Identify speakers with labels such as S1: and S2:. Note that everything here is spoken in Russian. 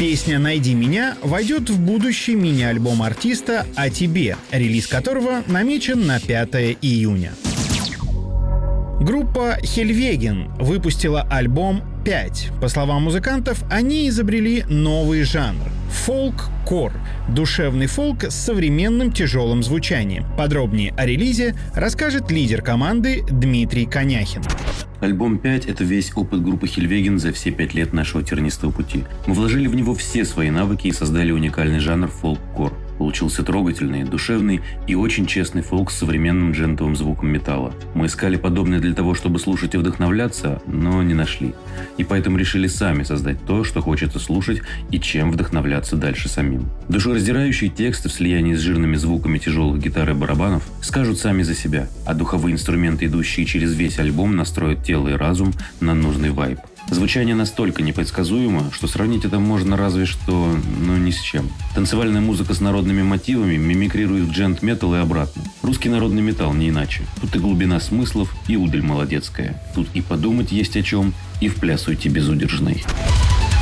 S1: Песня «Найди меня» войдет в будущий мини-альбом артиста «О тебе», релиз которого намечен на 5 июня. Группа Хельвеген выпустила альбом «5». По словам музыкантов, они изобрели новый жанр – фолк-кор – душевный фолк с современным тяжелым звучанием. Подробнее о релизе расскажет лидер команды Дмитрий Коняхин.
S2: Альбом «5» — это весь опыт группы Хельвеген за все 5 лет нашего тернистого пути. Мы вложили в него все свои навыки и создали уникальный жанр фолк-кор. Получился трогательный, душевный и очень честный фолк с современным джентовым звуком металла. Мы искали подобное для того, чтобы слушать и вдохновляться, но не нашли. И поэтому решили сами создать то, что хочется слушать и чем вдохновляться дальше самим. Душераздирающие тексты в слиянии с жирными звуками тяжелых гитар и барабанов скажут сами за себя, а духовые инструменты, идущие через весь альбом, настроят тело и разум на нужный вайб. Звучание настолько непредсказуемо, что сравнить это можно разве что, ни с чем. Танцевальная музыка с народными мотивами мимикрирует в джент-метал и обратно. Русский народный металл не иначе. Тут и глубина смыслов, и удаль молодецкая. Тут и подумать есть о чем, и в пляс уйти безудержной.